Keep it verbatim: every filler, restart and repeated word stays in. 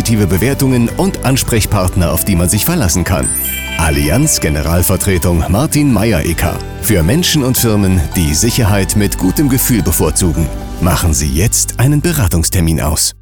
positive Bewertungen und Ansprechpartner, auf die man sich verlassen kann. Allianz Generalvertretung Martin Meier-Ecker. Für Menschen und Firmen, die Sicherheit mit gutem Gefühl bevorzugen. Machen Sie jetzt einen Beratungstermin aus.